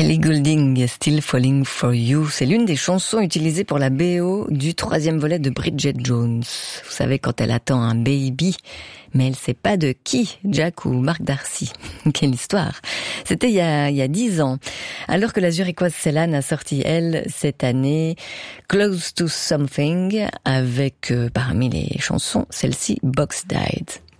Ellie Goulding, Still Falling for You, c'est l'une des chansons utilisées pour la BO du 3e volet de Bridget Jones. Vous savez, quand elle attend un baby, mais elle sait pas de qui, Jack ou Mark Darcy. Quelle histoire. C'était il y a 10 ans. Alors que la zurichoise Ceylan a sorti, elle, cette année, Close to Something, avec, parmi les chansons, celle-ci, Box Died.